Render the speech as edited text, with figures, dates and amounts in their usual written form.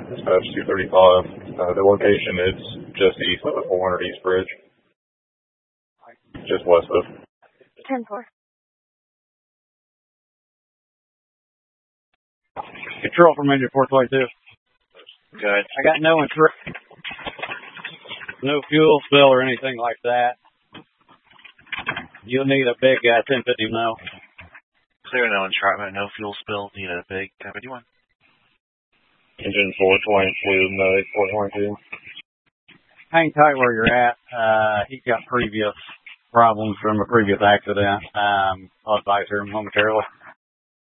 Dispatch 235. The location is just east of the 400 East Bridge. Just west of. 10-4. Control from engine 422. Good. I got no fuel spill or anything like that. You'll need a big 1050 now. Clear no entrapment, no fuel spill. Need a big 1051. Engine 422. Hang tight where you're at. He's got previous problems from a previous accident. I'll advise her momentarily.